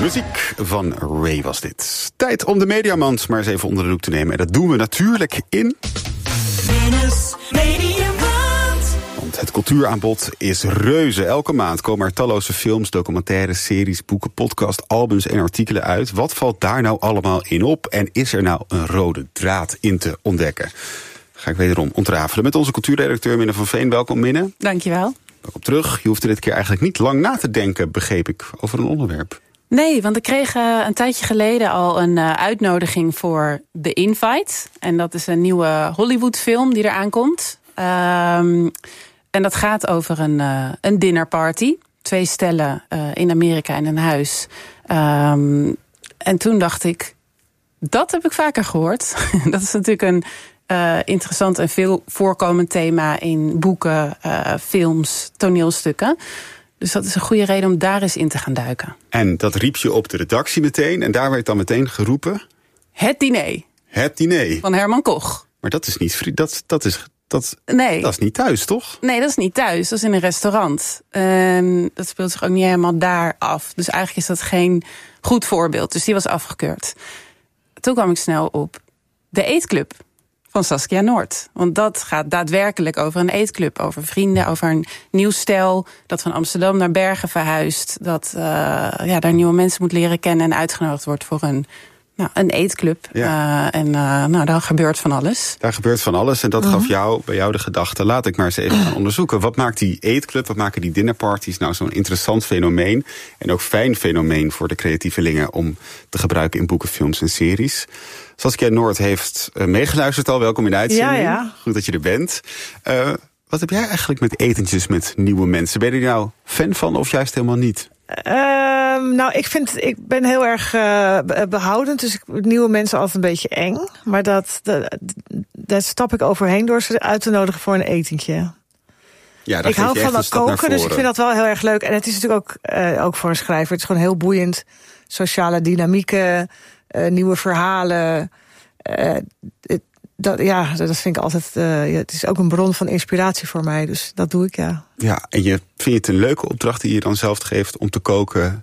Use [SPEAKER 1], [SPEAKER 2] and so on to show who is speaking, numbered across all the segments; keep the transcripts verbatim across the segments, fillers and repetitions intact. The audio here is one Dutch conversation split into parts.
[SPEAKER 1] Muziek van Ray was dit. Tijd om de Mediamand maar eens even onder de loep te nemen. En dat doen we natuurlijk in...
[SPEAKER 2] Venus Mediamand.
[SPEAKER 1] Want het cultuuraanbod is reuze. Elke maand komen er talloze films, documentaires, series, boeken, podcasts, albums en artikelen uit. Wat valt daar nou allemaal in op? En is er nou een rode draad in te ontdekken? Ga ik wederom ontrafelen met onze cultuurredacteur Minne van Veen. Welkom, Minne.
[SPEAKER 3] Dankjewel.
[SPEAKER 1] Welkom terug. Je hoeft er dit keer eigenlijk niet lang na te denken, begreep ik, over een onderwerp.
[SPEAKER 3] Nee, want ik kreeg uh, een tijdje geleden al een uh, uitnodiging voor The Invite. En dat is een nieuwe Hollywood-film die eraan komt. Um, en dat gaat over een, uh, een dinnerparty. Twee stellen uh, in Amerika in een huis. Um, en toen dacht ik, dat heb ik vaker gehoord. Dat is natuurlijk een uh, interessant en veel voorkomend thema in boeken, uh, films, toneelstukken. Dus dat is een goede reden om daar eens in te gaan duiken.
[SPEAKER 1] En dat riep je op de redactie meteen. En daar werd dan meteen geroepen...
[SPEAKER 3] Het diner.
[SPEAKER 1] Het diner.
[SPEAKER 3] Van Herman Koch.
[SPEAKER 1] Maar dat is niet free, dat, dat, is, dat,
[SPEAKER 3] nee.
[SPEAKER 1] dat is niet thuis, toch?
[SPEAKER 3] Nee, dat is niet thuis. Dat is in een restaurant. En dat speelt zich ook niet helemaal daar af. Dus eigenlijk is dat geen goed voorbeeld. Dus die was afgekeurd. Toen kwam ik snel op de eetclub van Saskia Noord. Want dat gaat daadwerkelijk over een eetclub. Over vrienden, over een nieuw stel dat van Amsterdam naar Bergen verhuist. Dat uh, ja, daar nieuwe mensen moet leren kennen en uitgenodigd wordt voor een, nou, een eetclub.
[SPEAKER 1] Ja.
[SPEAKER 3] Uh, en uh, nou, daar gebeurt van alles.
[SPEAKER 1] Daar gebeurt van alles en dat
[SPEAKER 3] Mm-hmm.
[SPEAKER 1] gaf jou, bij jou de gedachte... laat ik maar eens even gaan onderzoeken. Wat maakt die eetclub, wat maken die dinnerparties nou zo'n interessant fenomeen... en ook fijn fenomeen voor de creatievelingen... om te gebruiken in boeken, films en series... Saskia Noord heeft uh, meegeluisterd al. Welkom in de uitzending.
[SPEAKER 4] Ja, ja.
[SPEAKER 1] Goed dat je er bent. Uh, wat heb jij eigenlijk met etentjes met nieuwe mensen? Ben je er nou fan van of juist helemaal niet?
[SPEAKER 4] Uh, nou, ik vind, ik ben heel erg uh, behoudend. Dus ik, nieuwe mensen altijd een beetje eng. Maar dat, dat, daar stap ik overheen door ze uit te nodigen voor een etentje.
[SPEAKER 1] Ja,
[SPEAKER 4] ik hou van dat koken, dus ik vind dat wel heel erg leuk. En het is natuurlijk ook, uh, ook voor een schrijver. Het is gewoon heel boeiend. Sociale dynamieken. Uh, nieuwe verhalen. Uh, het, dat, ja, dat vind ik altijd... Uh, ja, het is ook een bron van inspiratie voor mij. Dus dat doe ik, ja.
[SPEAKER 1] Ja, en je vindt het een leuke opdracht die je dan zelf geeft om te koken?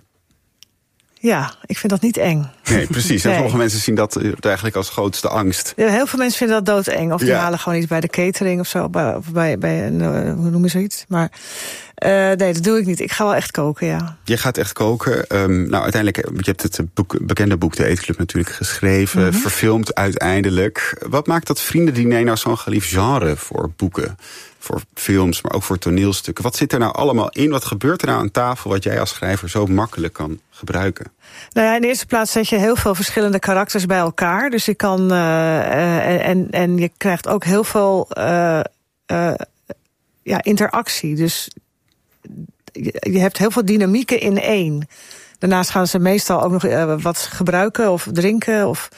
[SPEAKER 4] Ja, ik vind dat niet eng.
[SPEAKER 1] Nee, precies.
[SPEAKER 4] Nee.
[SPEAKER 1] Sommige mensen zien dat eigenlijk als grootste angst.
[SPEAKER 4] Ja, heel veel mensen vinden dat doodeng. Of die
[SPEAKER 1] ja.
[SPEAKER 4] halen gewoon iets bij de catering of zo. Bij, of bij, bij een, uh, hoe noem je zoiets? Maar uh, nee, dat doe ik niet. Ik ga wel echt koken, ja.
[SPEAKER 1] Je gaat echt koken. Um, nou, uiteindelijk, je hebt het boek, bekende boek De Eetclub natuurlijk geschreven. Mm-hmm. Verfilmd uiteindelijk. Wat maakt dat vriendendiner nou zo'n geliefd genre voor boeken? Voor films, maar ook voor toneelstukken. Wat zit er nou allemaal in? Wat gebeurt er nou aan tafel wat jij als schrijver zo makkelijk kan gebruiken?
[SPEAKER 4] Nou ja, in de eerste plaats zet je heel veel verschillende karakters bij elkaar. Dus je kan... Uh, uh, en, en je krijgt ook heel veel uh, uh, ja, interactie. Dus je, je hebt heel veel dynamieken in één. Daarnaast gaan ze meestal ook nog uh, wat gebruiken of drinken of...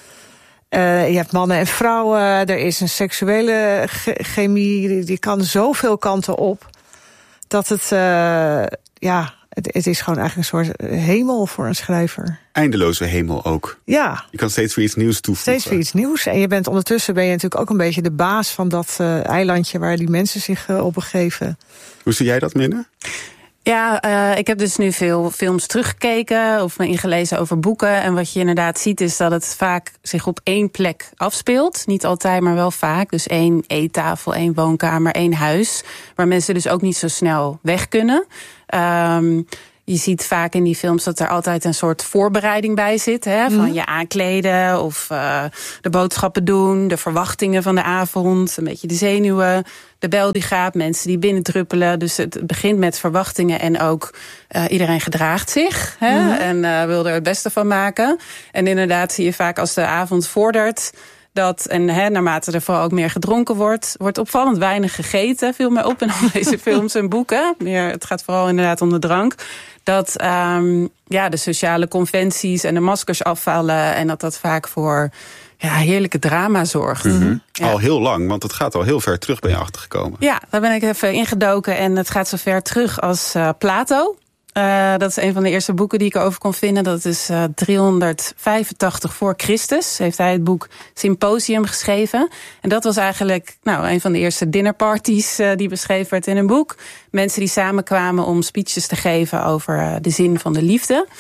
[SPEAKER 4] Uh, je hebt mannen en vrouwen, er is een seksuele ge- chemie, die, die kan zoveel kanten op. Dat het, uh, ja, het, het is gewoon eigenlijk een soort hemel voor een schrijver.
[SPEAKER 1] Eindeloze hemel ook.
[SPEAKER 4] Ja.
[SPEAKER 1] Je kan steeds weer iets nieuws toevoegen.
[SPEAKER 4] Steeds weer iets nieuws. En je bent ondertussen ben je natuurlijk ook een beetje de baas van dat uh, eilandje waar die mensen zich uh, op begeven.
[SPEAKER 1] Hoe zie jij dat, Minne?
[SPEAKER 3] Ja, uh, ik heb dus nu veel films teruggekeken of me ingelezen over boeken. En wat je inderdaad ziet is dat het vaak zich op één plek afspeelt. Niet altijd, maar wel vaak. Dus één eettafel, één woonkamer, één huis. Waar mensen dus ook niet zo snel weg kunnen. Um, Je ziet vaak in die films dat er altijd een soort voorbereiding bij zit. Hè? Van mm. je aankleden of uh, de boodschappen doen, de verwachtingen van de avond, een beetje de zenuwen, de bel die gaat, mensen die binnendruppelen. Dus het begint met verwachtingen en ook uh, iedereen gedraagt zich hè? Mm. en uh, wil er het beste van maken. En inderdaad zie je vaak als de avond vordert dat, en hè, naarmate er vooral ook meer gedronken wordt, wordt opvallend weinig gegeten. Viel mij op in al deze films en boeken. Meer, het gaat vooral inderdaad om de drank. Dat um, ja, de sociale conventies en de maskers afvallen en dat dat vaak voor ja, heerlijke drama zorgt.
[SPEAKER 1] Mm-hmm.
[SPEAKER 3] Ja.
[SPEAKER 1] Al heel lang, want het gaat al heel ver terug ben je achtergekomen.
[SPEAKER 3] Ja, daar ben ik even ingedoken en het gaat zo ver terug als uh, Plato. Uh, dat is een van de eerste boeken die ik erover kon vinden. Dat is uh, driehonderdvijfentachtig voor Christus. Heeft hij het boek Symposium geschreven. En dat was eigenlijk nou, een van de eerste dinnerparties uh, die beschreven werd in een boek. Mensen die samenkwamen om speeches te geven over uh, de zin van de liefde.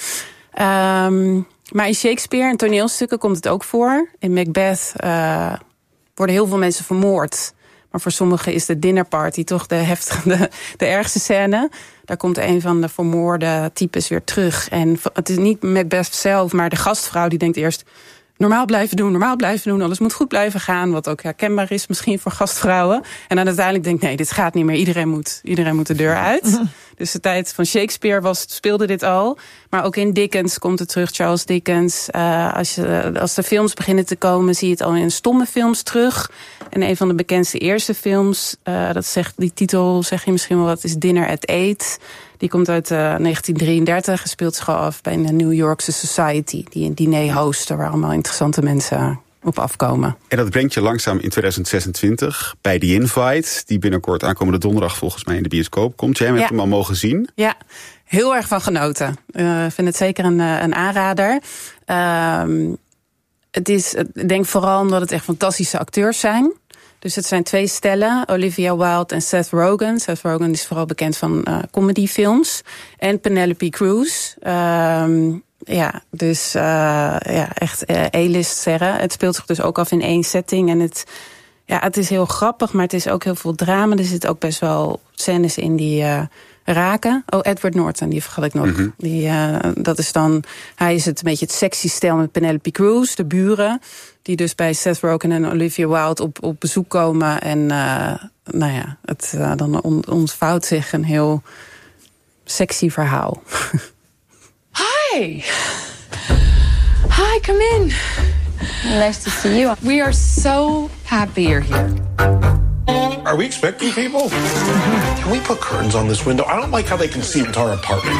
[SPEAKER 3] Um, maar in Shakespeare en toneelstukken komt het ook voor. In Macbeth uh, worden heel veel mensen vermoord. Maar voor sommigen is de dinnerparty toch de heftige, de, de ergste scène. Daar komt een van de vermoorde types weer terug. En het is niet Macbeth zelf, maar de gastvrouw die denkt eerst... normaal blijven doen, normaal blijven doen. Alles moet goed blijven gaan. Wat ook herkenbaar is misschien voor gastvrouwen. En dan uiteindelijk denkt, nee, dit gaat niet meer. Iedereen moet, iedereen moet de deur uit. Dus de tijd van Shakespeare was, speelde dit al. Maar ook in Dickens komt het terug, Charles Dickens. Uh, als, je, als de films beginnen te komen, zie je het al in stomme films terug. En een van de bekendste eerste films, uh, dat zegt, die titel zeg je misschien wel wat, is Dinner at Eight. Die komt uit uh, negentien drieëndertig, speelt zich al af bij de New Yorkse Society. Die een diner hosten waar allemaal interessante mensen op afkomen. En
[SPEAKER 1] dat brengt je langzaam in tweeduizend zesentwintig bij The Invite, die binnenkort aankomende donderdag volgens mij in de bioscoop komt. Jij hebt ja. hem al mogen zien.
[SPEAKER 3] Ja, heel erg van genoten. Ik uh, vind het zeker een, een aanrader. Uh, het is, ik denk vooral omdat het echt fantastische acteurs zijn. Dus het zijn twee stellen, Olivia Wilde en Seth Rogen. Seth Rogen is vooral bekend van uh, comedyfilms. En Penelope Cruz. Um, ja, dus uh, ja, echt uh, A-list sterren. Het speelt zich dus ook af in één setting. En het, ja, het is heel grappig, maar het is ook heel veel drama. Er zitten ook best wel scènes in die uh, raken. Oh, Edward Norton, die vergat ik nog. Mm-hmm. Die, uh, dat is dan, hij is het een beetje het sexy stel met Penelope Cruz, de buren. Die dus bij Seth Rogen en Olivia Wilde op, op bezoek komen. En uh, nou ja, het, uh, dan on, ontvouwt zich een heel sexy verhaal.
[SPEAKER 5] Hi. Hi, come in.
[SPEAKER 6] Nice to see you.
[SPEAKER 5] We are so happy you're here.
[SPEAKER 7] Are we expecting people? Can we put curtains on this window? I don't like how they can see into our apartment.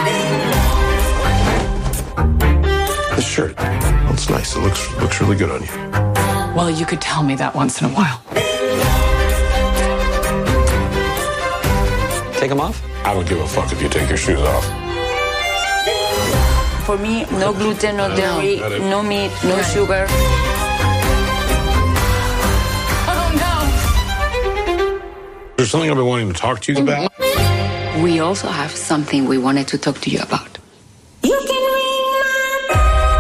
[SPEAKER 7] This shirt, that's nice. It looks looks really good on you.
[SPEAKER 5] Well, you could tell me that once in a while.
[SPEAKER 8] Take them off?
[SPEAKER 7] I don't give a fuck if you take your shoes off.
[SPEAKER 6] For me, no gluten, no dairy, no, no meat, no right. sugar.
[SPEAKER 5] Oh, no.
[SPEAKER 7] There's something I've been wanting to talk to you about.
[SPEAKER 6] We also have something we wanted to talk to you about. You can ring my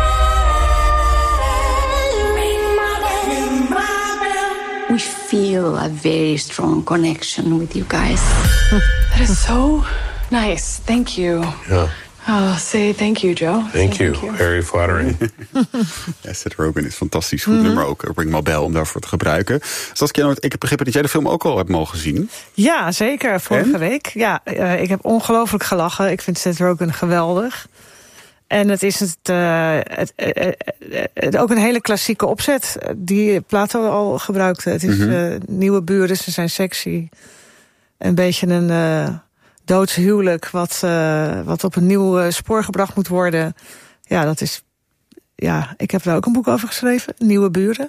[SPEAKER 6] bell, ring my bell, ring my bell. We feel a very strong connection with you guys.
[SPEAKER 5] That is so nice. Thank you.
[SPEAKER 7] Yeah.
[SPEAKER 5] Oh, say thank you, Joe.
[SPEAKER 7] Thank, thank you. you. Very flattering.
[SPEAKER 1] Ja, Seth Rogen is fantastisch. Goed mm-hmm. nummer ook. Ring my bell om daarvoor te gebruiken. Saskia, ik heb begrepen dat jij de film ook al hebt mogen zien.
[SPEAKER 4] Ja, zeker. Vorige en? week. Ja, uh, ik heb ongelooflijk gelachen. Ik vind Seth Rogen geweldig. En het is het, uh, het, uh, uh, uh, ook een hele klassieke opzet die Plato al gebruikte. Het is mm-hmm. uh, nieuwe buren, ze zijn sexy. Een beetje een uh, doodshuwelijk wat, uh, wat op een nieuw uh, spoor gebracht moet worden. Ja, dat is. Ja, ik heb daar ook een boek over geschreven. Nieuwe buren.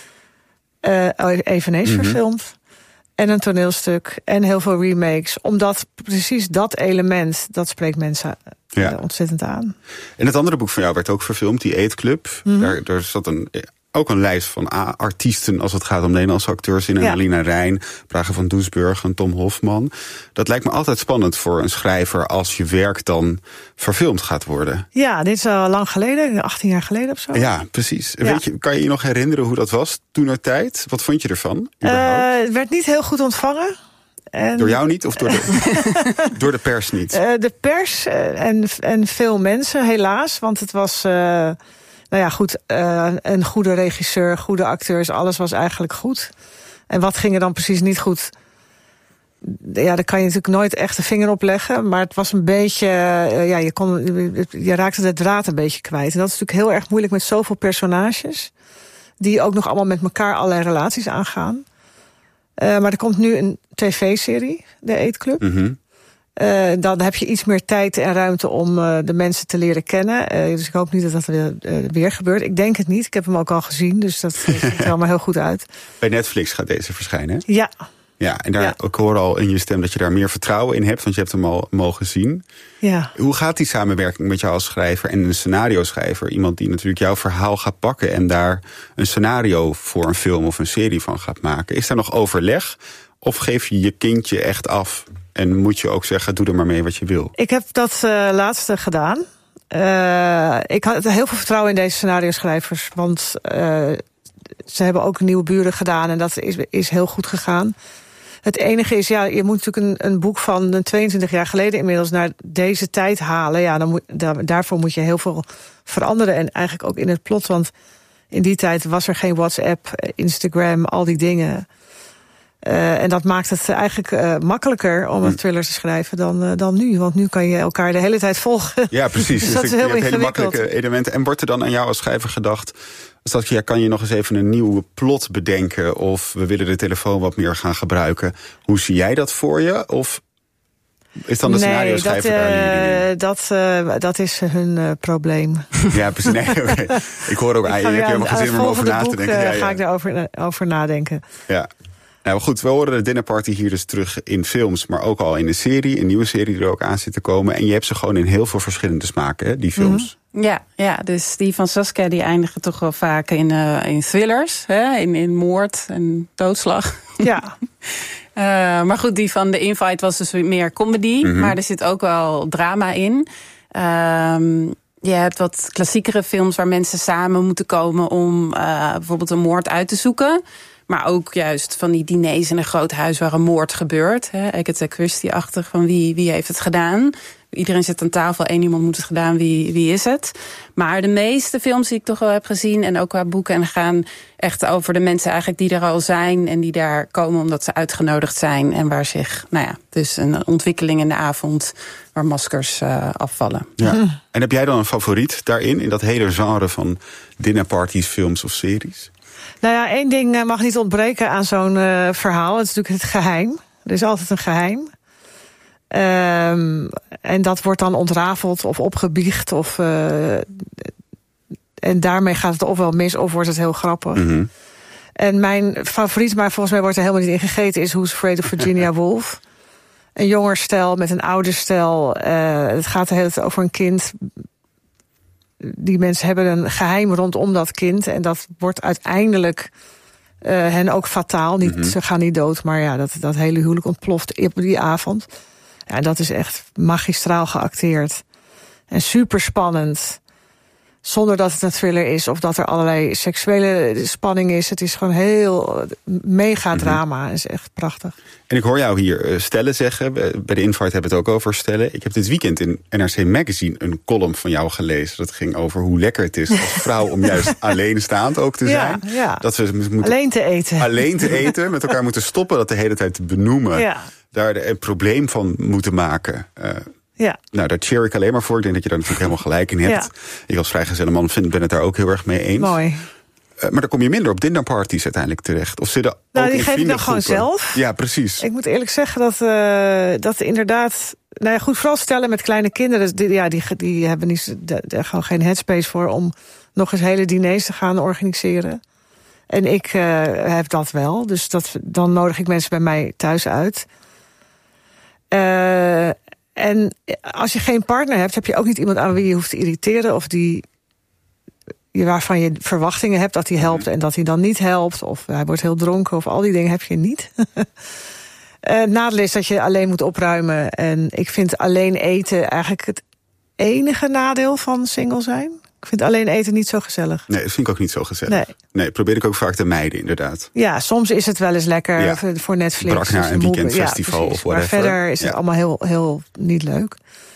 [SPEAKER 4] Uh, eveneens mm-hmm. verfilmd. En een toneelstuk. En heel veel remakes. Omdat precies dat element, dat spreekt mensen ja. uh, ontzettend aan.
[SPEAKER 1] En het andere boek van jou werd ook verfilmd, die Eat Club. Mm-hmm. Daar, daar zat een, ook een lijst van artiesten als het gaat om Nederlandse acteurs in. Ja. Alina Rijn, Brage van Doesburg en Tom Hofman. Dat lijkt me altijd spannend voor een schrijver als je werk dan verfilmd gaat worden.
[SPEAKER 4] Ja, dit is al lang geleden, achttien jaar geleden of zo.
[SPEAKER 1] Ja, precies. Ja. Weet je, kan je je nog herinneren hoe dat was toenertijd? Wat vond je ervan?
[SPEAKER 4] Uh, het werd niet heel goed ontvangen. En
[SPEAKER 1] door jou niet of door de, door de pers niet?
[SPEAKER 4] Uh, de pers en, en veel mensen, helaas. Want het was, uh, nou ja, goed, uh, een goede regisseur, goede acteurs. Alles was eigenlijk goed. En wat ging er dan precies niet goed? Ja, daar kan je natuurlijk nooit echt de vinger op leggen. Maar het was een beetje, uh, ja, je, kon, je raakte de draad een beetje kwijt. En dat is natuurlijk heel erg moeilijk met zoveel personages. Die ook nog allemaal met elkaar allerlei relaties aangaan. Uh, maar er komt nu een tv-serie, de Eat Club. Mm-hmm. Uh, dan heb je iets meer tijd en ruimte om uh, de mensen te leren kennen. Uh, dus ik hoop niet dat dat weer, uh, weer gebeurt. Ik denk het niet. Ik heb hem ook al gezien, dus dat ziet er allemaal heel goed uit.
[SPEAKER 1] Bij Netflix gaat deze verschijnen.
[SPEAKER 4] Ja.
[SPEAKER 1] Ja, en daar, ja. ik hoor al in je stem dat je daar meer vertrouwen in hebt, want je hebt hem al mogen zien.
[SPEAKER 4] Ja.
[SPEAKER 1] Hoe gaat die samenwerking met jou als schrijver en een scenario-schrijver? Iemand die natuurlijk jouw verhaal gaat pakken en daar een scenario voor een film of een serie van gaat maken. Is daar nog overleg of geef je je kindje echt af en moet je ook zeggen, doe er maar mee wat je wil?
[SPEAKER 4] Ik heb dat uh, laatste gedaan. Uh, ik had heel veel vertrouwen in deze scenario-schrijvers. Want uh, ze hebben ook Nieuwe Buren gedaan en dat is, is heel goed gegaan. Het enige is, ja, je moet natuurlijk een, een boek van tweeëntwintig jaar geleden inmiddels naar deze tijd halen. Ja, dan moet, daar, daarvoor moet je heel veel veranderen. En eigenlijk ook in het plot, want in die tijd was er geen WhatsApp, Instagram, al die dingen. Uh, en dat maakt het eigenlijk uh, makkelijker om een thriller te schrijven dan, uh, dan nu. Want nu kan je elkaar de hele tijd volgen.
[SPEAKER 1] Ja, precies.
[SPEAKER 4] Dus dat is
[SPEAKER 1] je
[SPEAKER 4] heel
[SPEAKER 1] hebt hele
[SPEAKER 4] ingewikkeld.
[SPEAKER 1] makkelijke elementen. En wordt er dan aan jou als schrijver gedacht, dat ja, kan je nog eens even een nieuwe plot bedenken, of we willen de telefoon wat meer gaan gebruiken. Hoe zie jij dat voor je? Of is dan de
[SPEAKER 4] nee,
[SPEAKER 1] scenario schrijver
[SPEAKER 4] dat, uh,
[SPEAKER 1] daar niet in?
[SPEAKER 4] dat, uh, dat is hun uh, probleem.
[SPEAKER 1] Ja, precies. Nee, okay. Ik hoor ook, ah, je hebt
[SPEAKER 4] ja,
[SPEAKER 1] helemaal geen zin om over na te denken.
[SPEAKER 4] Uh,
[SPEAKER 1] ja, ja.
[SPEAKER 4] ga ik daarover over nadenken.
[SPEAKER 1] Ja. Nou goed, we horen de dinnerparty hier dus terug in films, maar ook al in een serie, een nieuwe serie die er ook aan zit te komen. En je hebt ze gewoon in heel veel verschillende smaken, hè, die films.
[SPEAKER 3] Mm-hmm. Ja, ja, dus die van Saskia die eindigen toch wel vaak in, uh, in thrillers, hè, in, in moord en doodslag.
[SPEAKER 4] Ja.
[SPEAKER 3] uh, maar goed, die van The Invite was dus meer comedy, mm-hmm. maar er zit ook wel drama in. Um, Je hebt wat klassiekere films waar mensen samen moeten komen om uh, bijvoorbeeld een moord uit te zoeken. Maar ook juist van die diners in een groot huis waar een moord gebeurt. Hè, Agatha Christie-achtig, van wie, wie heeft het gedaan. Iedereen zit aan tafel, één iemand moet het gedaan, wie, wie is het? Maar de meeste films die ik toch wel heb gezien, en ook qua boeken, en gaan echt over de mensen eigenlijk die er al zijn en die daar komen omdat ze uitgenodigd zijn. En waar zich, nou ja, dus een ontwikkeling in de avond waar maskers uh, afvallen.
[SPEAKER 1] Ja. En heb jij dan een favoriet daarin, in dat hele genre van dinnerparties, films of series?
[SPEAKER 4] Nou ja, één ding mag niet ontbreken aan zo'n uh, verhaal. Het is natuurlijk het geheim. Er is altijd een geheim. Um, en dat wordt dan ontrafeld of opgebiecht. Of, uh, en daarmee gaat het ofwel mis of wordt het heel grappig. Mm-hmm. En mijn favoriet, maar volgens mij wordt er helemaal niet in gegeten, is Who's Afraid of Virginia Woolf. Een jonger stel met een ouder stel. Uh, het gaat de hele tijd over een kind. Die mensen hebben een geheim rondom dat kind. En dat wordt uiteindelijk uh, hen ook fataal. Niet, mm-hmm. Ze gaan niet dood, maar ja, dat, dat hele huwelijk ontploft op die avond. Ja, dat is echt magistraal geacteerd. En super spannend. Zonder dat het een thriller is of dat er allerlei seksuele spanning is. Het is gewoon heel mega drama. Mm-hmm. Het is echt prachtig.
[SPEAKER 1] En ik hoor jou hier stellen zeggen. Bij de Invite hebben we het ook over stellen. Ik heb dit weekend in N R C Magazine een column van jou gelezen. Dat ging over hoe lekker het is als vrouw om juist alleenstaand ook te zijn.
[SPEAKER 4] Ja, ja.
[SPEAKER 1] Dat we moeten
[SPEAKER 4] alleen te eten.
[SPEAKER 1] Alleen te eten. Met elkaar moeten stoppen. Dat de hele tijd te benoemen.
[SPEAKER 4] Ja.
[SPEAKER 1] Daar een probleem van moeten maken. Uh, Ja. Nou, daar cheer ik alleen maar voor. Ik denk dat je daar natuurlijk helemaal gelijk in hebt. Ja. Ik als vrijgezelle man vind, ben het daar ook heel erg mee eens.
[SPEAKER 4] Mooi.
[SPEAKER 1] Uh, maar dan kom je minder op dinnerparties uiteindelijk terecht. Of zitten
[SPEAKER 4] nou,
[SPEAKER 1] ook
[SPEAKER 4] die
[SPEAKER 1] in
[SPEAKER 4] geef ik dan gewoon zelf.
[SPEAKER 1] Ja, precies.
[SPEAKER 4] Ik moet eerlijk zeggen dat, uh, dat inderdaad... Nou ja, goed, vooral stellen met kleine kinderen. Die, ja, die, die hebben niet, daar gewoon geen headspace voor om nog eens hele diners te gaan organiseren. En ik uh, heb dat wel. Dus dat, dan nodig ik mensen bij mij thuis uit. Uh, En als je geen partner hebt, heb je ook niet iemand aan wie je hoeft te irriteren. Of die, waarvan je verwachtingen hebt dat hij helpt en dat hij dan niet helpt. Of hij wordt heel dronken of al die dingen heb je niet. uh, het nadeel is dat je alleen moet opruimen. En ik vind alleen eten eigenlijk het enige nadeel van single zijn. Ik vind alleen eten niet zo gezellig.
[SPEAKER 1] Nee, dat vind ik ook niet zo gezellig.
[SPEAKER 4] Nee,
[SPEAKER 1] nee probeer ik ook vaak te mijden, inderdaad.
[SPEAKER 4] Ja, soms is het wel eens lekker ja. voor Netflix.
[SPEAKER 1] Brak naar een weekendfestival ja, of whatever.
[SPEAKER 4] Maar verder is het ja. allemaal heel, heel niet leuk.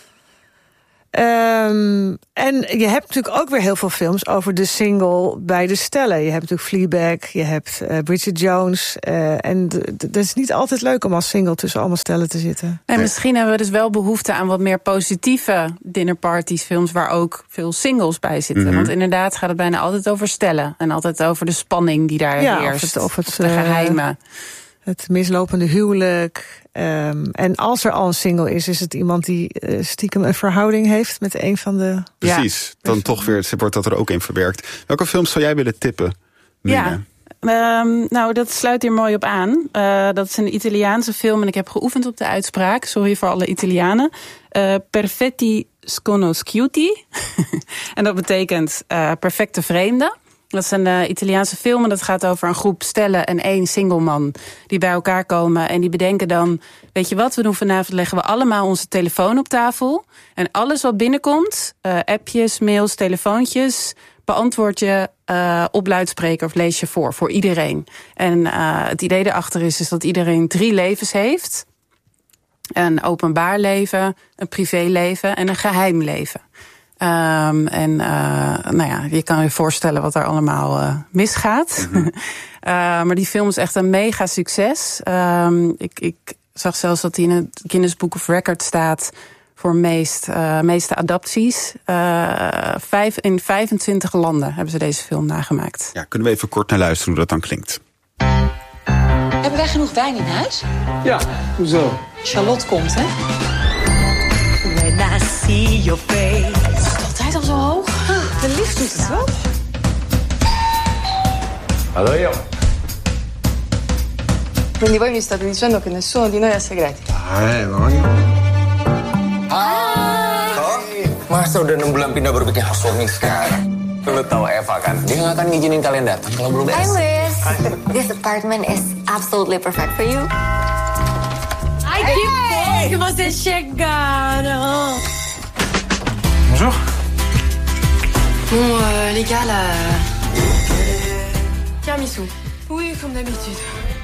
[SPEAKER 4] Um, en je hebt natuurlijk ook weer heel veel films over de single bij de stellen. Je hebt natuurlijk Fleabag, je hebt uh, Bridget Jones. Uh, en dat is niet altijd leuk om als single tussen allemaal stellen te zitten.
[SPEAKER 3] En misschien hebben we dus wel behoefte aan wat meer positieve dinnerparties, films waar ook veel singles bij zitten. Mm-hmm. Want inderdaad gaat het bijna altijd over stellen. En altijd over de spanning die daar
[SPEAKER 4] ja,
[SPEAKER 3] heerst.
[SPEAKER 4] Of het, of het,
[SPEAKER 3] de geheimen. Uh,
[SPEAKER 4] Het mislopende huwelijk. Um, en als er al een single is, is het iemand die uh, stiekem een verhouding heeft met een van de...
[SPEAKER 1] Precies, ja. dan toch weer wordt dat er ook in verwerkt. Welke films zou jij willen tippen?
[SPEAKER 3] Nina? Ja, um, nou dat sluit hier mooi op aan. Uh, dat is een Italiaanse film en ik heb geoefend op de uitspraak. Sorry voor alle Italianen. Uh, Perfetti sconosciuti. En dat betekent uh, perfecte vreemden. Dat is een uh, Italiaanse film en dat gaat over een groep stellen en één single man die bij elkaar komen. En die bedenken dan, weet je wat, we doen vanavond, leggen we allemaal onze telefoon op tafel. En alles wat binnenkomt, uh, appjes, mails, telefoontjes, beantwoord je uh, op luidspreker of lees je voor, voor iedereen. En uh, het idee erachter is, is dat iedereen drie levens heeft. Een openbaar leven, een privéleven en een geheim leven. Um, en uh, nou ja, je kan je voorstellen wat er allemaal uh, misgaat. Mm-hmm. uh, maar die film is echt een mega succes. Um, ik, ik zag zelfs dat hij in het Guinness Book of Records staat voor meest, uh, meeste adapties. Uh, vijf, in vijfentwintig landen hebben ze deze film nagemaakt.
[SPEAKER 1] Ja, kunnen we even kort naar luisteren hoe dat dan klinkt?
[SPEAKER 5] Hebben wij genoeg wijn in huis?
[SPEAKER 8] Ja, hoezo?
[SPEAKER 5] Charlotte komt, hè?
[SPEAKER 2] When I see your face.
[SPEAKER 5] Is het altijd al zo hoog? De lift doet het wel.
[SPEAKER 8] Vado io.
[SPEAKER 5] Quindi voi mi state dicendo che nessuno di noi ha segreti?
[SPEAKER 8] Eh, man.
[SPEAKER 9] Masa udah enam bulan pindah baru bikin housewarming sekarang? Lu tahu Eva kan? Dia nggak akan ngizinin kalian datang kalau belum beres.
[SPEAKER 10] Hi Liz. This apartment is absolutely perfect for you.
[SPEAKER 2] Ai, que bom que vocês chegaram!
[SPEAKER 8] Bonjour.
[SPEAKER 5] Bon, euh, les gars, là... Tiramisu. Oui, comme d'habitude.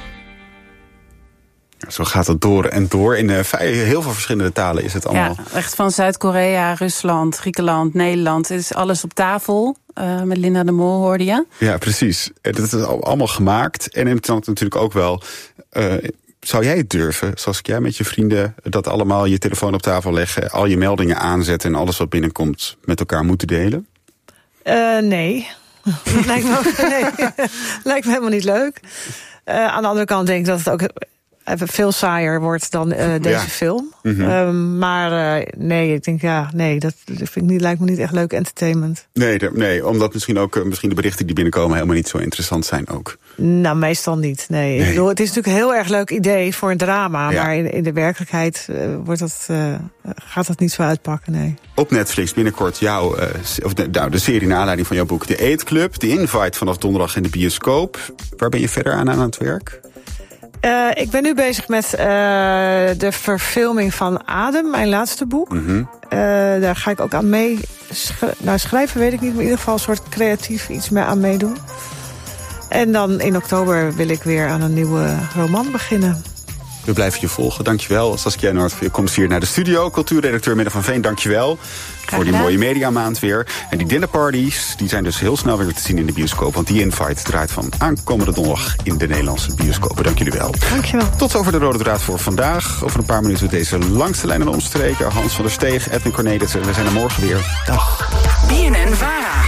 [SPEAKER 1] Zo gaat het door en door. In uh, heel veel verschillende talen is het allemaal.
[SPEAKER 3] Ja, echt van Zuid-Korea, Rusland, Griekenland, Nederland. Het is alles op tafel. Uh, met Linda de Mol hoorde je.
[SPEAKER 1] Ja, precies. Dat is allemaal gemaakt. En interessant natuurlijk ook wel. Uh, zou jij het durven, zoals ik jij met je vrienden, dat allemaal je telefoon op tafel leggen, al je meldingen aanzetten en alles wat binnenkomt met elkaar moeten delen?
[SPEAKER 4] Uh, nee. Dat lijkt me, ook, nee. lijkt me helemaal niet leuk. Uh, aan de andere kant denk ik dat het ook even veel saaier wordt dan uh, deze
[SPEAKER 1] ja.
[SPEAKER 4] film.
[SPEAKER 1] Mm-hmm.
[SPEAKER 4] Um, maar uh, nee, ik denk ja, nee, dat vind ik niet, lijkt me niet echt leuk entertainment.
[SPEAKER 1] Nee, de, nee omdat misschien ook misschien de berichten die binnenkomen helemaal niet zo interessant zijn ook.
[SPEAKER 4] Nou, meestal niet, nee. nee. Ik bedoel, het is natuurlijk een heel erg leuk idee voor een drama, ja. maar in, in de werkelijkheid uh, wordt dat, uh, gaat dat niet zo uitpakken, nee.
[SPEAKER 1] Op Netflix binnenkort jouw, uh, of de, nou, de serie naar aanleiding van jouw boek The Eat Club, The Invite vanaf donderdag in de bioscoop. Waar ben je verder aan aan het werk?
[SPEAKER 4] Uh, ik ben nu bezig met uh, de verfilming van Adem, mijn laatste boek. Mm-hmm. Uh, daar ga ik ook aan mee sch- nou, schrijven, weet ik niet, maar in ieder geval een soort creatief iets mee aan meedoen. En dan in oktober wil ik weer aan een nieuwe roman beginnen.
[SPEAKER 1] We blijven je volgen, dankjewel. Saskia Noord, je komt hier naar de studio. Cultuurredacteur Midden van Veen, dankjewel. Voor die mooie mediamaand weer. En die dinnerparties, die zijn dus heel snel weer te zien in de bioscoop. Want die Invite draait van aankomende donderdag in de Nederlandse bioscopen. Dank jullie wel.
[SPEAKER 4] Dankjewel.
[SPEAKER 1] Tot over de rode draad voor vandaag. Over een paar minuten deze langste lijnen omstreken. Hans van der Steeg, Edwin Cornelissen. We zijn er morgen weer. Dag.
[SPEAKER 2] B N N Vara.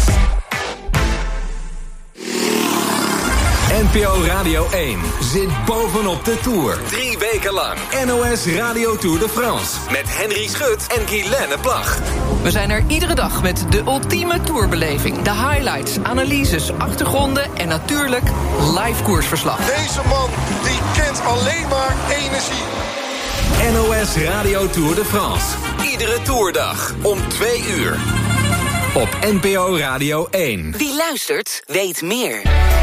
[SPEAKER 11] N P O Radio één zit bovenop de Tour. Drie weken lang N O S Radio Tour de France. Met Henry Schut en Guylaine Plag.
[SPEAKER 12] We zijn er iedere dag met de ultieme tourbeleving. De highlights, analyses, achtergronden en natuurlijk live koersverslag.
[SPEAKER 13] Deze man die kent alleen maar energie.
[SPEAKER 11] N O S Radio Tour de France. Iedere toerdag om twee uur. Op N P O Radio één.
[SPEAKER 2] Wie luistert, weet meer.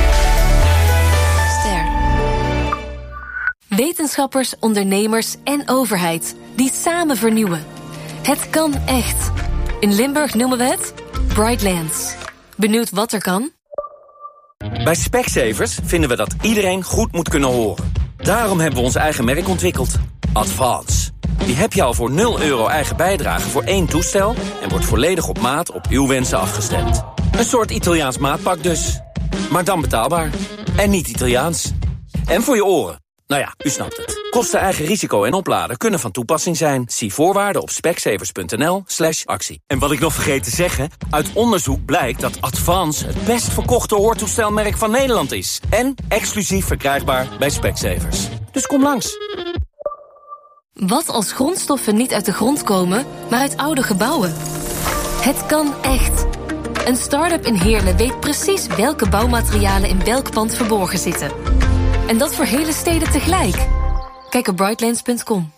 [SPEAKER 14] Wetenschappers, ondernemers en overheid die samen vernieuwen. Het kan echt. In Limburg noemen we het Brightlands. Benieuwd wat er kan?
[SPEAKER 15] Bij Specsavers vinden we dat iedereen goed moet kunnen horen. Daarom hebben we ons eigen merk ontwikkeld. Advance. Die heb je al voor nul euro eigen bijdrage voor één toestel en wordt volledig op maat op uw wensen afgestemd. Een soort Italiaans maatpak dus. Maar dan betaalbaar. En niet Italiaans. En voor je oren. Nou ja, u snapt het. Kosten, eigen risico en opladen kunnen van toepassing zijn. Zie voorwaarden op specsavers.nl slash actie. En wat ik nog vergeet te zeggen, uit onderzoek blijkt dat Advance het best verkochte hoortoestelmerk van Nederland is. En exclusief verkrijgbaar bij Specsavers. Dus kom langs.
[SPEAKER 14] Wat als grondstoffen niet uit de grond komen, maar uit oude gebouwen? Het kan echt. Een start-up in Heerlen weet precies welke bouwmaterialen in welk pand verborgen zitten. En dat voor hele steden tegelijk. Kijk op brightlands punt com.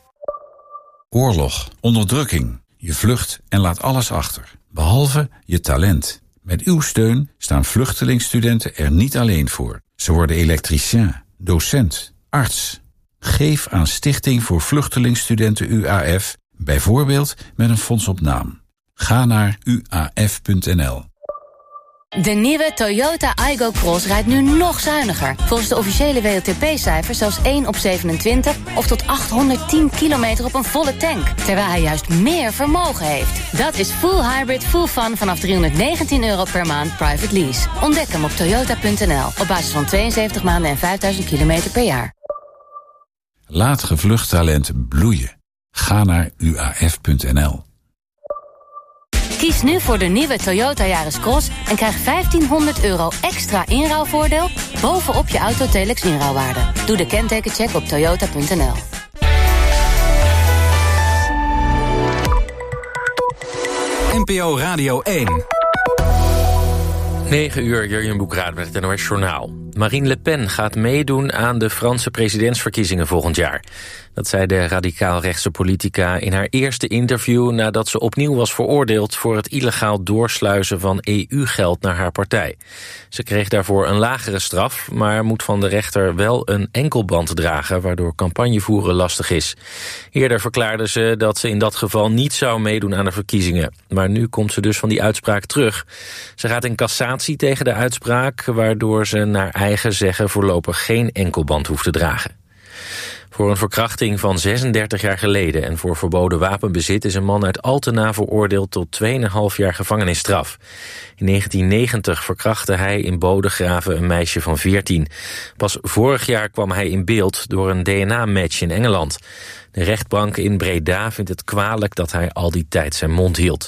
[SPEAKER 16] Oorlog, onderdrukking. Je vlucht en laat alles achter. Behalve je talent. Met uw steun staan vluchtelingstudenten er niet alleen voor. Ze worden elektricien, docent, arts. Geef aan Stichting voor Vluchtelingstudenten U A F, bijvoorbeeld met een fonds op naam. Ga naar u a f punt n l.
[SPEAKER 14] De nieuwe Toyota Aygo Cross rijdt nu nog zuiniger. Volgens de officiële W L T P-cijfers zelfs één op zevenentwintig... of tot achthonderdtien kilometer op een volle tank. Terwijl hij juist meer vermogen heeft. Dat is full hybrid, full fun vanaf driehonderdnegentien euro per maand private lease. Ontdek hem op toyota punt n l op basis van tweeënzeventig maanden en vijfduizend kilometer per jaar.
[SPEAKER 16] Laat gevlucht talent bloeien. Ga naar u a f punt n l.
[SPEAKER 14] Kies nu voor de nieuwe Toyota Yaris Cross en krijg vijftienhonderd euro extra inruilvoordeel bovenop je Autotelex inruilwaarde. Doe de kentekencheck op toyota punt n l.
[SPEAKER 11] N P O Radio één.
[SPEAKER 17] negen uur, Jurjen Boekraad met het N O S Journaal. Marine Le Pen gaat meedoen aan de Franse presidentsverkiezingen volgend jaar. Dat zei de radicaal-rechtse politica in haar eerste interview nadat ze opnieuw was veroordeeld voor het illegaal doorsluizen van E U-geld naar haar partij. Ze kreeg daarvoor een lagere straf, maar moet van de rechter wel een enkelband dragen, waardoor campagnevoeren lastig is. Eerder verklaarde ze dat ze in dat geval niet zou meedoen aan de verkiezingen. Maar nu komt ze dus van die uitspraak terug. Ze gaat in cassatie tegen de uitspraak, waardoor ze naar eigen zeggen voorlopig geen enkelband hoeft te dragen. Voor een verkrachting van zesendertig jaar geleden en voor verboden wapenbezit is een man uit Altena veroordeeld tot twee komma vijf jaar gevangenisstraf. In negentien negentig verkrachtte hij in Bodegraven een meisje van veertien. Pas vorig jaar kwam hij in beeld door een D N A-match in Engeland. De rechtbank in Breda vindt het kwalijk dat hij al die tijd zijn mond hield.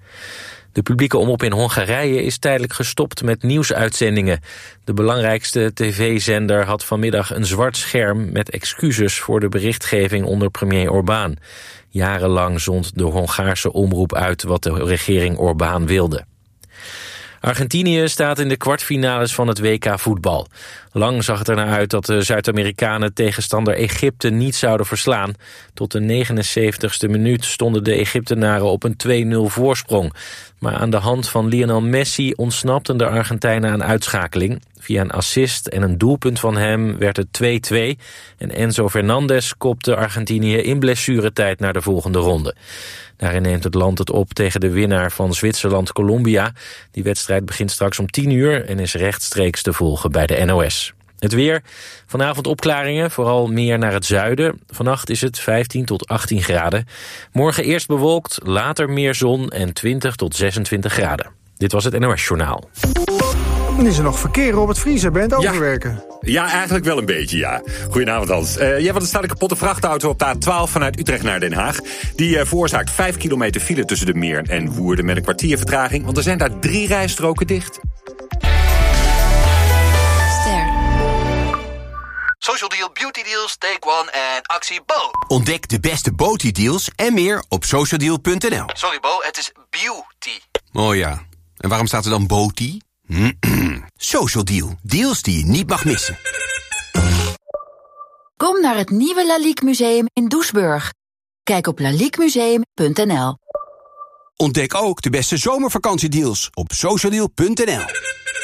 [SPEAKER 17] De publieke omroep in Hongarije is tijdelijk gestopt met nieuwsuitzendingen. De belangrijkste tv-zender had vanmiddag een zwart scherm met excuses voor de berichtgeving onder premier Orbán. Jarenlang zond de Hongaarse omroep uit wat de regering Orbán wilde. Argentinië staat in de kwartfinales van het W K voetbal. Lang zag het ernaar uit dat de Zuid-Amerikanen tegenstander Egypte niet zouden verslaan. Tot de negenenzeventigste minuut stonden de Egyptenaren op een twee nul voorsprong. Maar aan de hand van Lionel Messi ontsnapten de Argentijnen aan uitschakeling. Via een assist en een doelpunt van hem werd het twee twee. En Enzo Fernandez kopte Argentinië in blessuretijd naar de volgende ronde. Daarin neemt het land het op tegen de winnaar van Zwitserland-Colombia. Die wedstrijd begint straks om tien uur en is rechtstreeks te volgen bij de N O S. Het weer. Vanavond opklaringen, vooral meer naar het zuiden. Vannacht is het vijftien tot achttien graden. Morgen eerst bewolkt, later meer zon en twintig tot zesentwintig graden. Dit was het N O S Journaal.
[SPEAKER 18] Is er nog verkeer, Robert Vriezer? Ben je het overwerken?
[SPEAKER 19] Ja, ja, eigenlijk wel een beetje, ja. Goedenavond, Hans. Uh, ja, want er staat een kapotte vrachtauto op de A twaalf vanuit Utrecht naar Den Haag. Die uh, veroorzaakt vijf kilometer file tussen de Meer en Woerden met een kwartier vertraging. Want er zijn daar drie rijstroken dicht.
[SPEAKER 20] Ster. Social Deal, Beauty Deals, Take One en Actie Bo.
[SPEAKER 21] Ontdek de beste Beauty Deals en meer op social deal punt n l.
[SPEAKER 20] Sorry Bo, het is Beauty.
[SPEAKER 21] Oh ja, en waarom staat er dan Beauty? Social Deal. Deals die je niet mag missen.
[SPEAKER 22] Kom naar het nieuwe Lalique Museum in Doesburg. Kijk op lalique museum punt n l.
[SPEAKER 21] Ontdek ook de beste zomervakantiedeals op social deal punt n l.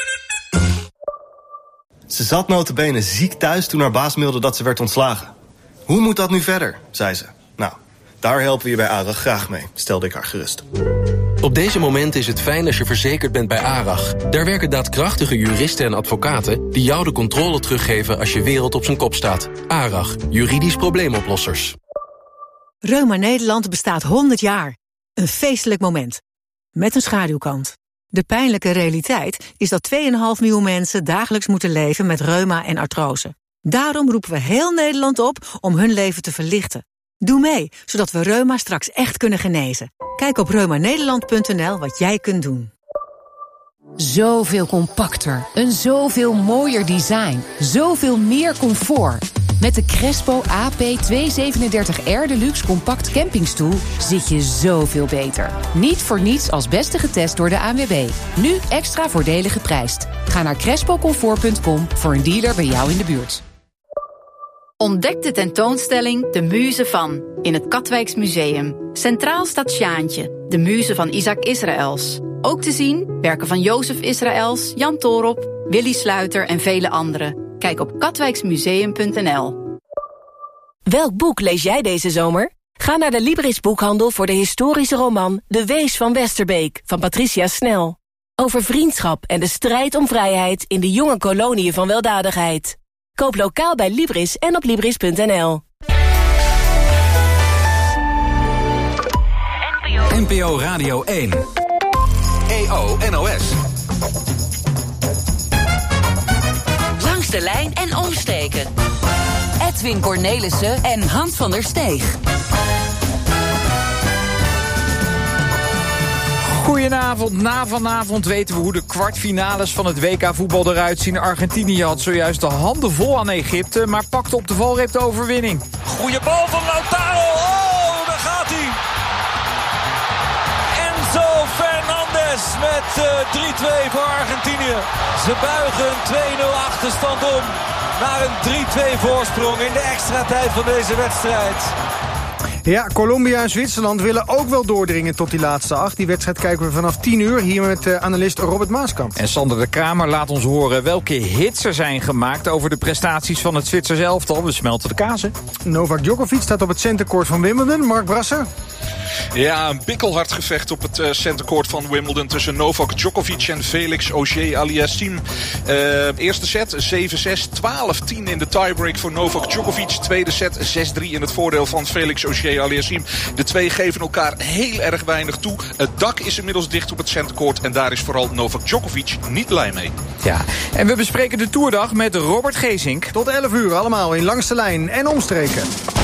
[SPEAKER 23] Ze zat nota bene ziek thuis toen haar baas mailde dat ze werd ontslagen. Hoe moet dat nu verder, zei ze. Nou, daar helpen we je bij ARAG graag mee, stelde ik haar gerust.
[SPEAKER 24] Op deze momenten is het fijn als je verzekerd bent bij ARAG. Daar werken daadkrachtige juristen en advocaten die jou de controle teruggeven als je wereld op zijn kop staat. ARAG, juridisch probleemoplossers.
[SPEAKER 25] Reuma Nederland bestaat honderd jaar. Een feestelijk moment. Met een schaduwkant. De pijnlijke realiteit is dat twee komma vijf miljoen mensen dagelijks moeten leven met reuma en artrose. Daarom roepen we heel Nederland op om hun leven te verlichten. Doe mee, zodat we reuma straks echt kunnen genezen. Kijk op reuma nederland punt n l wat jij kunt doen.
[SPEAKER 26] Zoveel compacter, een zoveel mooier design, zoveel meer comfort. Met de Crespo A P tweehonderdzevenendertig R Deluxe Compact Campingstoel zit je zoveel beter. Niet voor niets als beste getest door de A N W B. Nu extra voordelig geprijsd. Ga naar crespo comfort punt com voor een dealer bij jou in de buurt.
[SPEAKER 22] Ontdek de tentoonstelling De Muze van in het Katwijks Museum. Centraal staat Sjaantje, de muze van Isaac Israëls.
[SPEAKER 5] Ook te zien werken van Jozef Israëls, Jan Toorop, Willy Sluiter en vele anderen. Kijk op katwijksmuseum punt n l.
[SPEAKER 6] Welk boek lees jij deze zomer? Ga naar de Libris boekhandel voor de historische roman De Wees van Westerbeek van Patricia Snel. Over vriendschap en de strijd om vrijheid in de jonge koloniën van weldadigheid. Koop lokaal bij Libris en op libris punt n l.
[SPEAKER 11] N P O Radio één. E O N O S.
[SPEAKER 26] Langs de lijn en omsteken. Edwin Cornelissen en Hans van der Steeg.
[SPEAKER 7] Goedenavond. Na vanavond weten we hoe de kwartfinales van het W K voetbal eruit zien. Argentinië had zojuist de handen vol aan Egypte, maar pakte op de valreep de overwinning.
[SPEAKER 8] Goeie bal van Lautaro. Oh, daar gaat hij. Enzo Fernandez met uh, drie twee voor Argentinië. Ze buigen een twee nul achterstand om naar een drie twee voorsprong in de extra tijd van deze wedstrijd.
[SPEAKER 18] Ja, Colombia en Zwitserland willen ook wel doordringen tot die laatste acht. Die wedstrijd kijken we vanaf tien uur hier met uh, analist Robert Maaskamp.
[SPEAKER 7] En Sander de Kramer laat ons horen welke hits er zijn gemaakt over de prestaties van het Zwitsers elftal. We smelten de kazen.
[SPEAKER 18] Novak Djokovic staat op het centercourt van Wimbledon. Mark Brasser.
[SPEAKER 9] Ja, een bikkelhard gevecht op het uh, centercourt van Wimbledon tussen Novak Djokovic en Felix Auger-Aliassime. Uh, eerste set zeven zes, twaalf tien in de tiebreak voor Novak Djokovic. Tweede set zes drie in het voordeel van Felix Auger-Aliassime. De twee geven elkaar heel erg weinig toe. Het dak is inmiddels dicht op het centercourt en daar is vooral Novak Djokovic niet blij mee.
[SPEAKER 7] Ja, en we bespreken de toerdag met Robert Geesink.
[SPEAKER 18] Tot elf uur allemaal in Langs de Lijn en omstreken.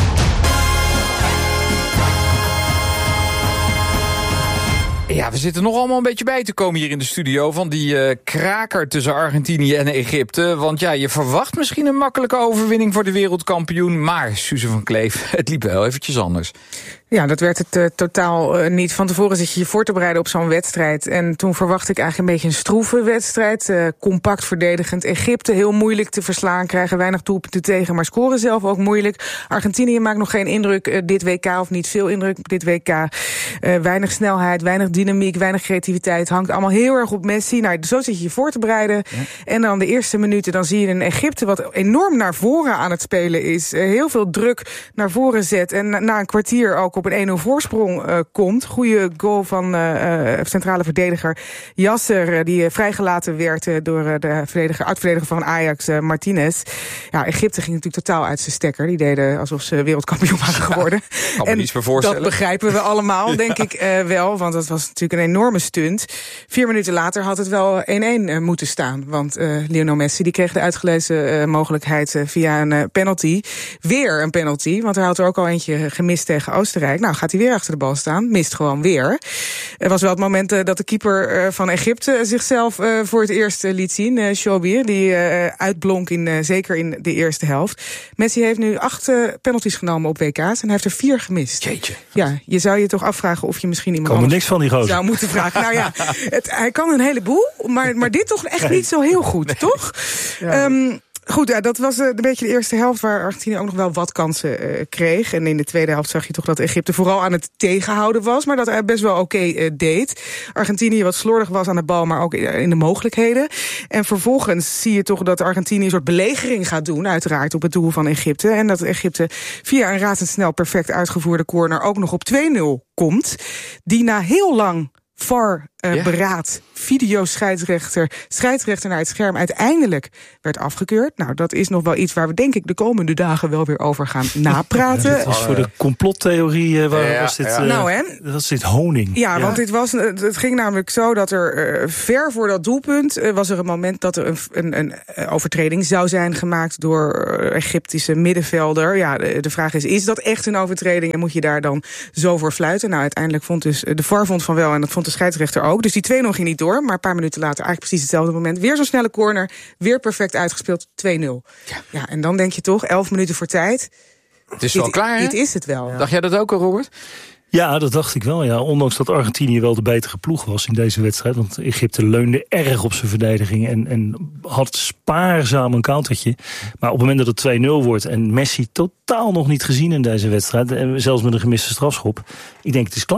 [SPEAKER 7] Ja, we zitten nog allemaal een beetje bij te komen hier in de studio van die uh, kraker tussen Argentinië en Egypte. Want ja, je verwacht misschien een makkelijke overwinning voor de wereldkampioen. Maar, Suze van Kleef, het liep wel eventjes anders.
[SPEAKER 10] Ja, dat werd het uh, totaal uh, niet. Van tevoren zit je je voor te bereiden op zo'n wedstrijd. En toen verwachtte ik eigenlijk een beetje een stroeve wedstrijd. Uh, compact verdedigend. Egypte heel moeilijk te verslaan. Krijgen weinig doelpunten tegen, maar scoren zelf ook moeilijk. Argentinië maakt nog geen indruk uh, dit W K, of niet veel indruk dit W K. Uh, weinig snelheid, weinig dynamiek, weinig creativiteit. Hangt allemaal heel erg op Messi. Nou, zo zit je je voor te bereiden. Ja. En dan de eerste minuten, dan zie je een Egypte wat enorm naar voren aan het spelen is. Uh, heel veel druk naar voren zet. En na, na een kwartier ook op een één nul voorsprong uh, komt. Goede goal van uh, centrale verdediger Yasser, uh, die uh, vrijgelaten werd uh, door uh, de verdediger, oud-verdediger van Ajax, uh, Martinez. Ja, Egypte ging natuurlijk totaal uit zijn stekker. Die deden alsof ze wereldkampioen waren geworden.
[SPEAKER 7] Ja, kan me niets meer voorstellen.
[SPEAKER 10] Dat begrijpen we allemaal, denk ja. ik uh, wel. Want dat was natuurlijk een enorme stunt. Vier minuten later had het wel één één uh, moeten staan. Want uh, Lionel Messi die kreeg de uitgelezen uh, mogelijkheid uh, via een uh, penalty. Weer een penalty, want hij had er ook al eentje gemist tegen Oostenrijk. Nou, gaat hij weer achter de bal staan. Mist gewoon weer. Er was wel het moment uh, dat de keeper uh, van Egypte zichzelf uh, voor het eerst uh, liet zien. Uh, Shobir, die uh, uitblonk in, uh, zeker in de eerste helft. Messi heeft nu acht uh, penalties genomen op W K's en hij heeft er vier gemist.
[SPEAKER 7] Jeetje.
[SPEAKER 10] Ja, je zou je toch afvragen of je misschien iemand
[SPEAKER 27] anders niks van die gozer.
[SPEAKER 10] zou moeten vragen. Nou ja, het, hij kan een heleboel, maar, maar dit toch echt nee. niet zo heel goed, nee. toch? Ja. Um, Goed, ja, dat was uh, een beetje de eerste helft waar Argentinië ook nog wel wat kansen uh, kreeg. En in de tweede helft zag je toch dat Egypte vooral aan het tegenhouden was, maar dat hij best wel oké okay, uh, deed. Argentinië wat slordig was aan de bal, maar ook in de mogelijkheden. En vervolgens zie je toch dat Argentinië een soort belegering gaat doen, uiteraard op het doel van Egypte. En dat Egypte via een razendsnel perfect uitgevoerde corner ook nog op twee nul komt. Die na heel lang V A R uh, ja. beraad, videoscheidsrechter, scheidsrechter naar het scherm uiteindelijk werd afgekeurd. Nou, dat is nog wel iets waar we denk ik de komende dagen wel weer over gaan napraten.
[SPEAKER 27] Ja, dit was voor de complottheorie, uh, waar ja, was dit, ja. uh,
[SPEAKER 10] nou, hè?
[SPEAKER 27] was dit honing.
[SPEAKER 10] Ja, ja, want dit was, het ging namelijk zo dat er uh, ver voor dat doelpunt uh, was er een moment dat er een, een, een overtreding zou zijn gemaakt door uh, Egyptische middenvelder. Ja, de, de vraag is, is dat echt een overtreding en moet je daar dan zo voor fluiten? Nou, uiteindelijk vond dus de V A R vond van wel en dat vond de scheidsrechter ook. Dus die twee nul ging niet door, maar een paar minuten later eigenlijk precies hetzelfde moment. Weer zo'n snelle corner, weer perfect uitgespeeld, twee nul. Ja. ja, en dan denk je toch, elf minuten voor tijd.
[SPEAKER 7] Het is wel
[SPEAKER 10] dit,
[SPEAKER 7] klaar, hè?
[SPEAKER 10] Dit is het wel.
[SPEAKER 7] Ja. Dacht jij dat ook al, Robert?
[SPEAKER 27] Ja, dat dacht ik wel, ja. Ondanks dat Argentinië wel de betere ploeg was in deze wedstrijd. Want Egypte leunde erg op zijn verdediging en, en had spaarzaam een countertje. Maar op het moment dat het twee nul wordt en Messi totaal nog niet gezien in deze wedstrijd, en zelfs met een gemiste strafschop, ik denk het is klaar.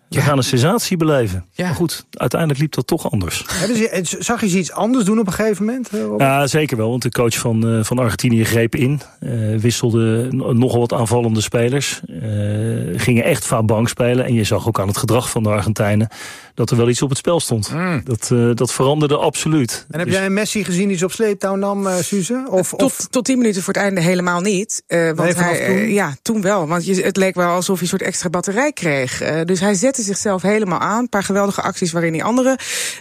[SPEAKER 27] We gaan een sensatie beleven. Ja. Maar goed, uiteindelijk liep dat toch anders.
[SPEAKER 18] Ja, dus, zag je ze iets anders doen op een gegeven moment? Robert?
[SPEAKER 27] Ja, zeker wel. Want de coach van, uh, van Argentinië greep in. Uh, wisselde nogal wat aanvallende spelers. Uh, gingen echt vaak bank spelen. En je zag ook aan het gedrag van de Argentijnen dat er wel iets op het spel stond. Mm. Dat, uh, dat veranderde absoluut.
[SPEAKER 18] En heb
[SPEAKER 27] dus...
[SPEAKER 18] jij een Messi gezien die ze op sleeptouw nam, uh, Suze? Of,
[SPEAKER 10] tot,
[SPEAKER 18] of...
[SPEAKER 10] tot tien minuten voor het einde helemaal niet. Uh, want
[SPEAKER 18] nee,
[SPEAKER 10] hij,
[SPEAKER 18] toen?
[SPEAKER 10] Uh, ja, toen wel. Want je, het leek wel alsof hij een soort extra batterij kreeg. Uh, dus hij zette zichzelf helemaal aan. Een paar geweldige acties waarin hij anderen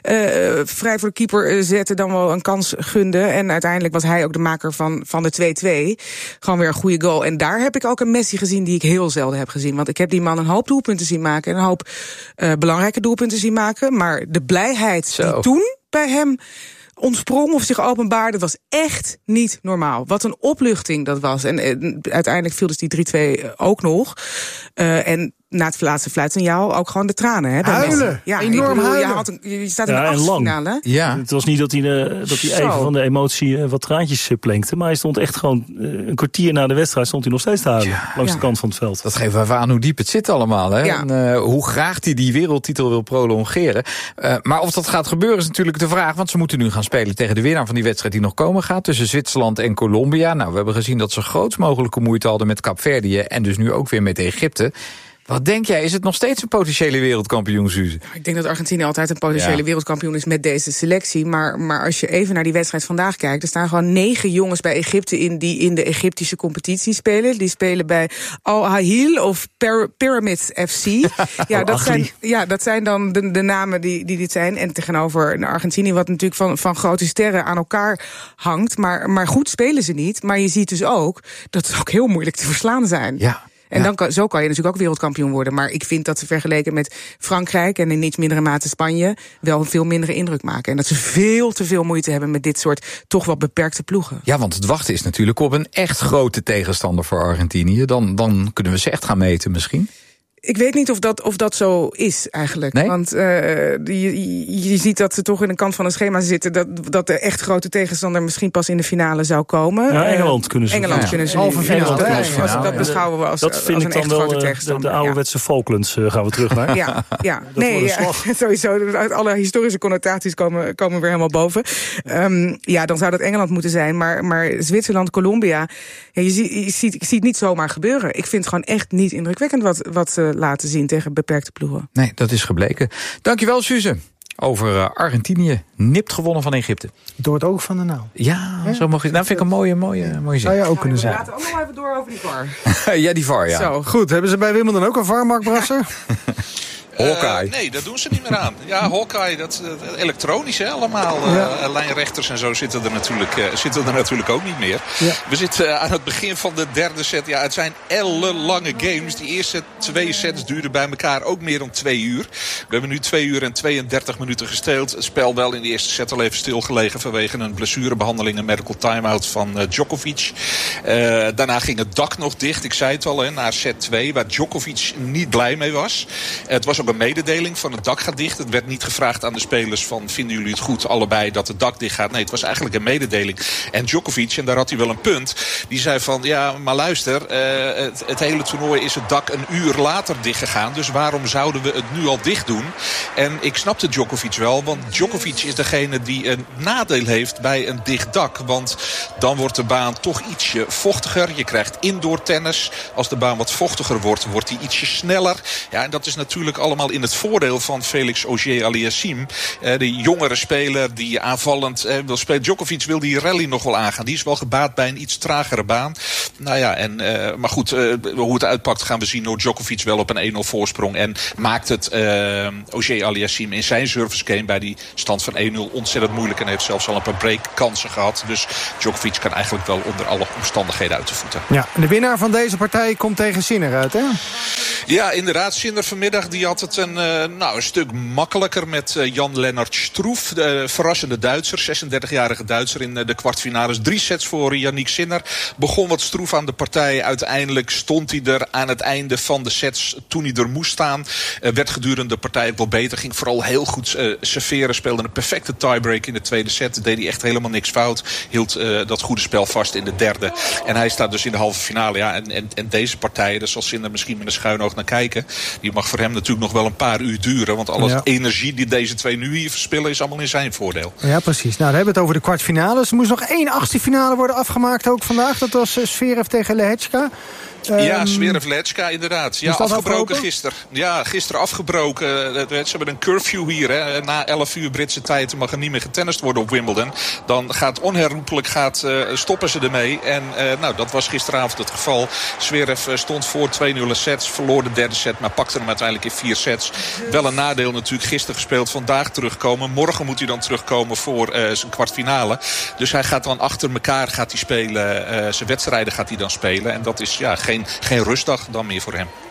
[SPEAKER 10] uh, vrij voor de keeper uh, zette, dan wel een kans gunde. En uiteindelijk was hij ook de maker van, van de twee-twee. Gewoon weer een goede goal. En daar heb ik ook een Messi gezien die ik heel zelden heb gezien. Want ik heb die man een hoop doelpunten zien maken. En een hoop uh, belangrijke doelpunten zien maken. Maar de blijheid Zo. die toen bij hem ontsprong of zich openbaarde, was echt niet normaal. Wat een opluchting dat was. En uh, uiteindelijk viel dus die drie-twee ook nog. Uh, en na het laatste fluitsignaal ook gewoon de tranen. Hè,
[SPEAKER 18] huilen.
[SPEAKER 10] Ja,
[SPEAKER 18] enorm
[SPEAKER 10] bedoel,
[SPEAKER 18] huilen.
[SPEAKER 10] Je, had een, je staat in
[SPEAKER 27] ja,
[SPEAKER 10] de achtste finale.
[SPEAKER 27] Ja. Het was niet dat hij, uh, dat hij even van de emotie uh, wat traantjes uh, plenkte. Maar hij stond echt gewoon uh, een kwartier na de wedstrijd stond hij nog steeds te huilen. Ja. Langs ja. de kant van het veld.
[SPEAKER 7] Dat geeft even aan hoe diep het zit allemaal. Hè? Ja. En uh, hoe graag hij die wereldtitel wil prolongeren. Uh, maar of dat gaat gebeuren is natuurlijk de vraag. Want ze moeten nu gaan spelen tegen de winnaar van die wedstrijd die nog komen gaat. Tussen Zwitserland en Colombia. Nou, we hebben gezien dat ze grootst mogelijke moeite hadden met Kaapverdië. En dus nu ook weer met Egypte. Wat denk jij? Is het nog steeds een potentiële wereldkampioen, Suze?
[SPEAKER 10] Ik denk dat Argentinië altijd een potentiële ja. wereldkampioen is met deze selectie. Maar, maar als je even naar die wedstrijd vandaag kijkt, er staan gewoon negen jongens bij Egypte in die in de Egyptische competitie spelen. Die spelen bij Al Ahly of Pyr- Pyramids F C. ja, dat zijn, ja, dat zijn dan de, de namen die, die dit zijn. En tegenover Argentinië, wat natuurlijk van, van grote sterren aan elkaar hangt. Maar, maar goed spelen ze niet. Maar je ziet dus ook dat ze ook heel moeilijk te verslaan zijn.
[SPEAKER 7] Ja.
[SPEAKER 10] En ja. dan kan, zo kan je natuurlijk ook wereldkampioen worden. Maar ik vind dat ze vergeleken met Frankrijk en in iets mindere mate Spanje wel een veel mindere indruk maken. En dat ze veel te veel moeite hebben met dit soort toch wel beperkte ploegen.
[SPEAKER 7] Ja, want het wachten is natuurlijk op een echt grote tegenstander voor Argentinië. Dan, dan kunnen we ze echt gaan meten misschien.
[SPEAKER 10] Ik weet niet of dat, of dat zo is eigenlijk.
[SPEAKER 7] Nee?
[SPEAKER 10] Want uh, je, je ziet dat ze toch in een kant van een schema zitten. Dat, dat de echt grote tegenstander misschien pas in de finale zou komen.
[SPEAKER 27] Ja, Engeland kunnen ze.
[SPEAKER 10] Engeland
[SPEAKER 27] ja.
[SPEAKER 10] kunnen ze.
[SPEAKER 27] Halve finale.
[SPEAKER 10] Ja, ja, dat beschouwen we als,
[SPEAKER 27] dat vind
[SPEAKER 10] als
[SPEAKER 27] ik
[SPEAKER 10] een echt
[SPEAKER 27] dan wel,
[SPEAKER 10] grote tegenstander.
[SPEAKER 27] De, de ouderwetse ja. Falklands uh, gaan we terug naar.
[SPEAKER 10] Ja, ja. nee, ja, sowieso. Alle historische connotaties komen, komen weer helemaal boven. Um, ja, dan zou dat Engeland moeten zijn. Maar, maar Zwitserland, Colombia, ja, je, ziet, je, ziet, je ziet het niet zomaar gebeuren. Ik vind het gewoon echt niet indrukwekkend wat, wat ze laten zien tegen beperkte ploegen.
[SPEAKER 7] Nee, dat is gebleken. Dankjewel, Suze. Over uh, Argentinië, nipt gewonnen van Egypte.
[SPEAKER 18] Door het oog van de nauw.
[SPEAKER 7] Ja, ja, zo mag je. Nou, vind ik een mooie, mooie, mooie zin.
[SPEAKER 18] Zou je ook kunnen zijn.
[SPEAKER 10] We laten ook nog even door over die V A R.
[SPEAKER 7] ja, die V A R, ja.
[SPEAKER 18] Zo, goed. Hebben ze bij Wimbledon ook een V A R, Mark Brasser?
[SPEAKER 9] Hawkeye. Uh, nee, dat doen ze niet meer aan. Ja, Hawkeye, dat uh, elektronisch hè, allemaal. Uh, ja. uh, lijnrechters en zo zitten er natuurlijk, uh, zitten er natuurlijk ook niet meer. Ja. We zitten uh, aan het begin van de derde set. Ja, het zijn ellenlange games. Die eerste twee sets duurden bij elkaar ook meer dan twee uur. We hebben nu twee uur en tweeëndertig minuten gespeeld. Het spel wel in de eerste set al even stilgelegen vanwege een blessurebehandeling en medical time-out van uh, Djokovic. Uh, daarna ging het dak nog dicht. Ik zei het al, hè, na set twee, waar Djokovic niet blij mee was. Uh, het was ook een mededeling van het dak gaat dicht. Het werd niet gevraagd aan de spelers van vinden jullie het goed allebei dat het dak dicht gaat. Nee, het was eigenlijk een mededeling. En Djokovic, en daar had hij wel een punt, die zei van ja, maar luister, uh, het, het hele toernooi is het dak een uur later dicht gegaan. Dus waarom zouden we het nu al dicht doen? En ik snapte Djokovic wel, want Djokovic is degene die een nadeel heeft bij een dicht dak. Want dan wordt de baan toch ietsje vochtiger. Je krijgt indoor tennis. Als de baan wat vochtiger wordt, wordt die ietsje sneller. Ja, en dat is natuurlijk allemaal in het voordeel van Felix Auger-Aliassime. Uh, de jongere speler die aanvallend uh, wil spelen. Djokovic wil die rally nog wel aangaan. Die is wel gebaat bij een iets tragere baan. Nou ja, en, uh, maar goed, uh, hoe het uitpakt gaan we zien. Door Djokovic wel op een één nul voorsprong. En maakt het uh, Auger-Aliassime in zijn service game bij die stand van één nul ontzettend moeilijk. En heeft zelfs al een paar breakkansen gehad. Dus Djokovic kan eigenlijk wel onder alle omstandigheden uit de voeten.
[SPEAKER 18] Ja, de winnaar van deze partij komt tegen Sinner uit, hè?
[SPEAKER 9] Ja, inderdaad. Sinner vanmiddag die had het een, uh, nou, een stuk makkelijker met uh, Jan-Lennart Struff. De verrassende Duitser, zesendertigjarige Duitser in uh, de kwartfinales. Drie sets voor Yannick Sinner. Begon wat stroef aan de partij. Uiteindelijk stond hij er aan het einde van de sets toen hij er moest staan. Uh, werd gedurende de partij wel beter. Ging vooral heel goed uh, serveren. Speelde een perfecte tiebreak in de tweede set. Deed hij echt helemaal niks fout. Hield uh, dat goede spel vast in de derde. En hij staat dus in de halve finale. Ja, en, en, en deze partij, daar zal Sinner misschien met een schuin oog naar kijken. Die mag voor hem natuurlijk nog wel een paar uur duren. Want alle
[SPEAKER 18] Ja.
[SPEAKER 9] energie die deze twee nu hier verspillen is allemaal in zijn voordeel.
[SPEAKER 18] Ja, precies. Nou, dan hebben we het over de kwartfinales. Er moest nog één achtste finale worden afgemaakt ook vandaag. Dat was uh, Zverev tegen Lehečka.
[SPEAKER 9] Ja,
[SPEAKER 18] Um,
[SPEAKER 9] Zverev Lehečka inderdaad. Ja,
[SPEAKER 18] is dat
[SPEAKER 9] afgebroken
[SPEAKER 18] afgelopen?
[SPEAKER 9] gisteren. Ja, gisteren afgebroken. Ze hebben een curfew hier. Hè. Na elf uur Britse tijd mag er niet meer getennist worden op Wimbledon. Dan gaat onherroepelijk gaat, uh, stoppen ze ermee. En uh, nou, dat was gisteravond het geval. Zverev uh, stond voor twee nul sets. Verloor de derde set, maar pakte hem uiteindelijk in vier sets. Wel een nadeel natuurlijk. Gisteren gespeeld, vandaag terugkomen. Morgen moet hij dan terugkomen voor uh, zijn kwartfinale. Dus hij gaat dan achter elkaar gaat hij spelen. Uh, zijn wedstrijden gaat hij dan spelen. En dat is ja, geen, geen rustdag dan meer voor hem.